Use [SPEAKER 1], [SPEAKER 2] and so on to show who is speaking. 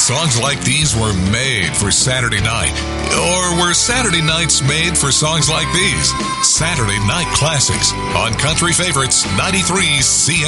[SPEAKER 1] Songs like these were made for Saturday night. Or were Saturday nights made for songs like these? Saturday Night Classics on Country Favorites 93 CN.